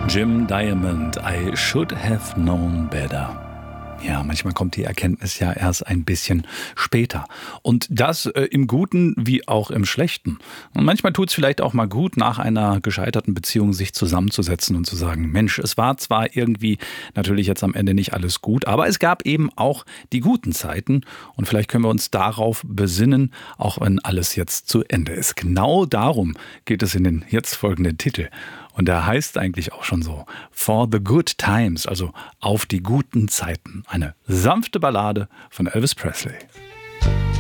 Jim Diamond, I should have known better. Ja, manchmal kommt die Erkenntnis ja erst ein bisschen später. Und das im Guten wie auch im Schlechten. Und manchmal tut es vielleicht auch mal gut, nach einer gescheiterten Beziehung sich zusammenzusetzen und zu sagen, Mensch, es war zwar irgendwie natürlich jetzt am Ende nicht alles gut, aber es gab eben auch die guten Zeiten. Und vielleicht können wir uns darauf besinnen, auch wenn alles jetzt zu Ende ist. Genau darum geht es in den jetzt folgenden Titel. Und der heißt eigentlich auch schon so, For the Good Times, also auf die guten Zeiten. Eine sanfte Ballade von Elvis Presley.